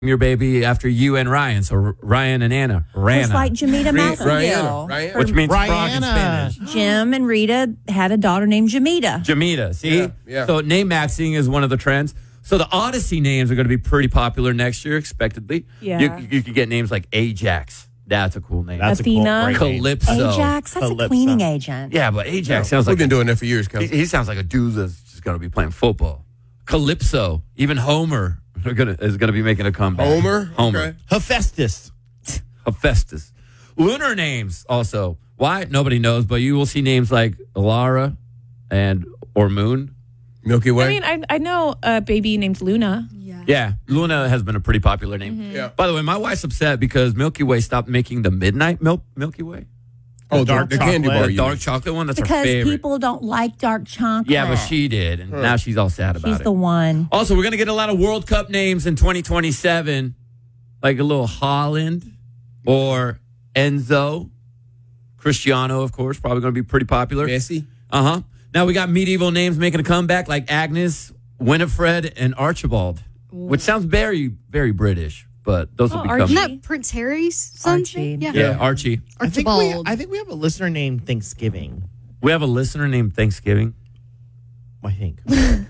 your baby after you and Ryan. So Ryan and Anna. Rana. It's like Jamita Massengill. Rihanna. Which means frog in Rihanna. Spanish. Jim and Rita had a daughter named Jamita. Jamita. See? Yeah. So name maxing is one of the trends. So the Odyssey names are going to be pretty popular next year, expectedly. Yeah. You could get names like Ajax. That's a cool name. That's Athena. a cool, great name. Calypso. Ajax, that's Calypso. a cleaning agent. Yeah, but Ajax sounds like We've been doing that for years, Kelly. he sounds like a dude that's just going to be playing football. Calypso. Even Homer is going to be making a comeback. Homer? Okay. Hephaestus. Hephaestus. Lunar names also. Why? Nobody knows, but you will see names like Alara or Moon. Milky Way. I mean, I know a baby named Luna. Yeah, Luna has been a pretty popular name. Yeah. By the way, my wife's upset because Milky Way stopped making the midnight Milky Way. the dark candy chocolate. bar. The you dark mean. chocolate one. That's her Because favorite. people don't like dark chocolate. Yeah, but she did, and now she's all sad about She's it. the one. Also, we're going to get a lot of World Cup names in 2027, like a little Holland or Enzo. Cristiano, of course, probably going to be pretty popular. Messi. Uh-huh. Now we got medieval names making a comeback like Agnes, Winifred, and Archibald, which sounds very, very British, but those will be Archie. coming. Isn't that Prince Harry's son? Archie. Yeah, Archie. I think Archibald. we have a listener named Thanksgiving. We have a listener named Thanksgiving. I think.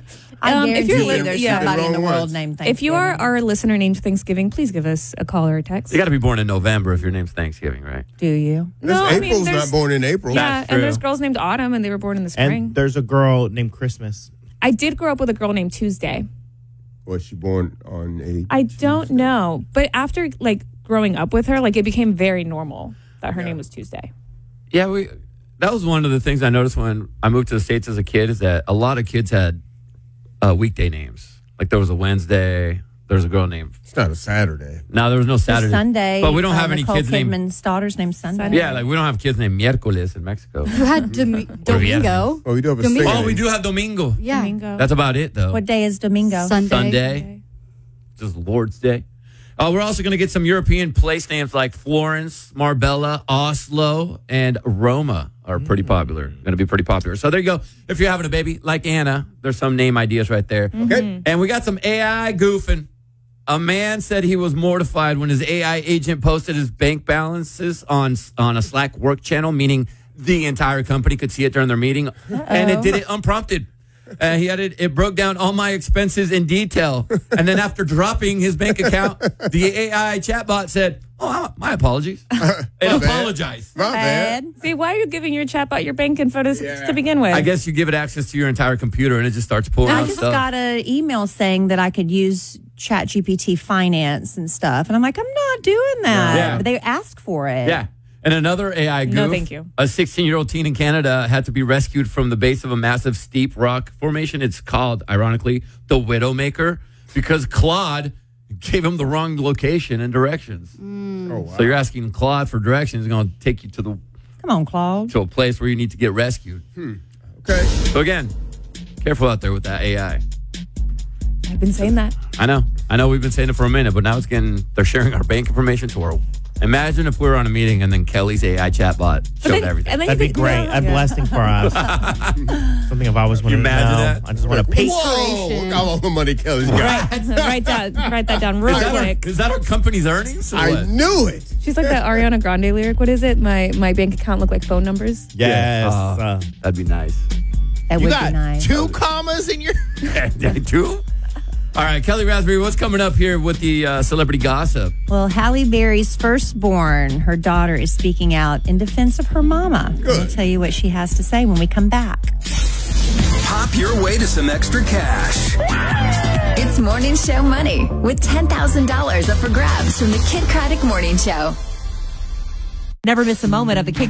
I guarantee if you're you there's yeah. somebody in the Wrong world ones. named Thanksgiving. If you are our listener named Thanksgiving, please give us a call or a text. You got to be born in November if your name's Thanksgiving, right? Do you? No, I mean, April's there's- not born in April. Yeah, That's and there's true. girls named Autumn, and they were born in the spring. And there's a girl named Christmas. I did grow up with a girl named Tuesday. Was she born on a? I don't know, but after like growing up with her, like it became very normal that her name was Tuesday. Yeah, that was one of the things I noticed when I moved to the States as a kid is that a lot of kids had weekday names. Like there was a Wednesday, there was a girl named... It's not a Saturday. No, there was no Saturday. Sunday. But we don't have any Nicole kids named... Kidman's daughter's named Sunday. Yeah, like we don't have kids named Miércoles in Mexico. You had Domingo. Oh, we do have a Domingo. Saturday. Oh, we do have Domingo. Yeah. Domingo. That's about it, though. What day is Domingo? Sunday. Just Lord's Day. We're also going to get some European place names like Florence, Marbella, Oslo, and Roma are pretty popular. Going to be pretty popular. So there you go. If you're having a baby like Anna, there's some name ideas right there. Okay. And we got some AI goofing. A man said he was mortified when his AI agent posted his bank balances on a Slack work channel, meaning the entire company could see it during their meeting. And it did it unprompted. He added, it broke down all my expenses in detail. And then after dropping his bank account, the AI chatbot said, oh, my apologies. And apologized. My bad. See, why are you giving your chatbot your bank info to begin with? I guess you give it access to your entire computer and it just starts pulling I out just stuff. got an email saying that I could use ChatGPT Finance and stuff. And I'm like, I'm not doing that. Yeah. But they asked for it. Yeah. And another AI goof. No, thank you. A 16-year-old teen in Canada had to be rescued from the base of a massive steep rock formation. It's called, ironically, the Widowmaker, because Claude gave him the wrong location and directions. Oh, wow. So you're asking Claude for directions. It's going to take you to Come on, Claude. a place where you need to get rescued. Okay. So again, careful out there with that AI. I've been saying that. I know we've been saying it for a minute, but now they're sharing our bank information to our... Imagine if we were on a meeting and then Kelly's AI chatbot showed everything. And then That'd be you think, great. A blessing for us. Something I've always wanted to imagine know. that? I just want to pay. Whoa! Look at all the money Kelly's got. write that down real quick. Is that our company's earnings? Or I what? knew it. She's like that Ariana Grande lyric. What is it? My bank account look like phone numbers. Yes. That'd be nice. That You would got be nice. 2 commas in your... Two? All right, Kelly Raspberry, what's coming up here with the celebrity gossip? Well, Halle Berry's firstborn, her daughter, is speaking out in defense of her mama. I'll tell you what she has to say when we come back. Pop your way to some extra cash. It's Morning Show Money with $10,000 up for grabs from the Kid Craddock Morning Show. Never miss a moment of the Kid